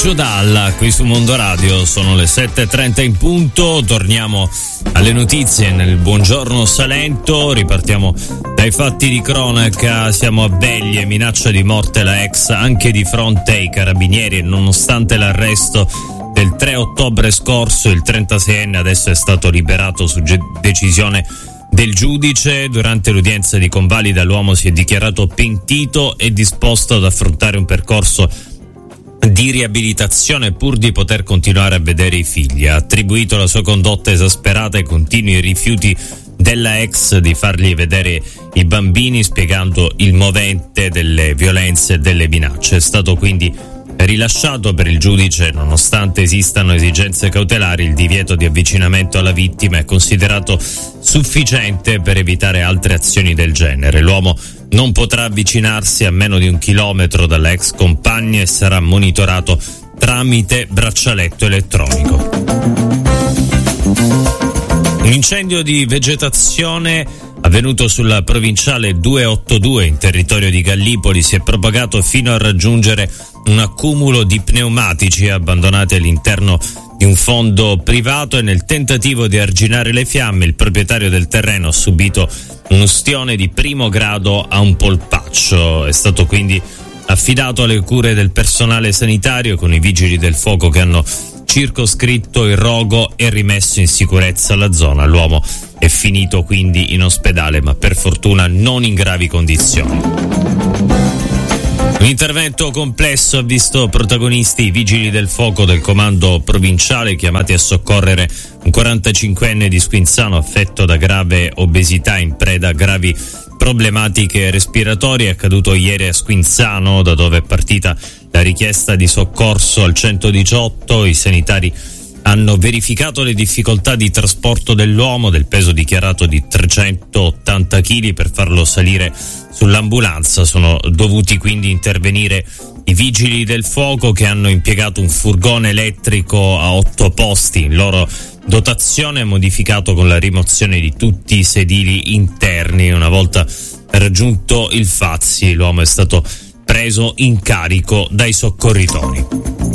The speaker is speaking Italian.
Dalla qui su Mondo Radio sono le 7:30 in punto. Torniamo alle notizie nel Buongiorno Salento. Ripartiamo dai fatti di cronaca. Siamo a Veglie, minaccia di morte la ex anche di fronte ai carabinieri, e nonostante l'arresto del 3 ottobre scorso il 36enne adesso è stato liberato su decisione del giudice. Durante l'udienza di convalida l'uomo si è dichiarato pentito e disposto ad affrontare un percorso di riabilitazione pur di poter continuare a vedere i figli. Ha attribuito la sua condotta esasperata ai continui rifiuti della ex di fargli vedere i bambini, spiegando il movente delle violenze e delle minacce. È stato quindi rilasciato per il giudice. Nonostante esistano esigenze cautelari, il divieto di avvicinamento alla vittima è considerato sufficiente per evitare altre azioni del genere. L'uomo non potrà avvicinarsi a meno di 1 chilometro dalla ex compagna e sarà monitorato tramite braccialetto elettronico. Un incendio di vegetazione avvenuto sulla provinciale 282 in territorio di Gallipoli si è propagato fino a raggiungere un accumulo di pneumatici abbandonati all'interno di un fondo privato, e nel tentativo di arginare le fiamme il proprietario del terreno ha subito un'ustione di primo grado a un polpaccio. È stato quindi affidato alle cure del personale sanitario, con i vigili del fuoco che hanno circoscritto il rogo e rimesso in sicurezza la zona. L'uomo è finito quindi in ospedale, ma per fortuna non in gravi condizioni. Un intervento complesso ha visto protagonisti i vigili del fuoco del comando provinciale, chiamati a soccorrere un 45enne di Squinzano affetto da grave obesità, in preda a gravi problematiche respiratorie. È accaduto ieri a Squinzano, da dove è partita la richiesta di soccorso al 118. I sanitari hanno verificato le difficoltà di trasporto dell'uomo, del peso dichiarato di 380 kg. Per farlo salire sull'ambulanza sono dovuti quindi intervenire i vigili del fuoco, che hanno impiegato un furgone elettrico a 8 posti in loro dotazione, modificato con la rimozione di tutti i sedili interni. Una volta raggiunto il Fazzi, l'uomo è stato preso in carico dai soccorritori.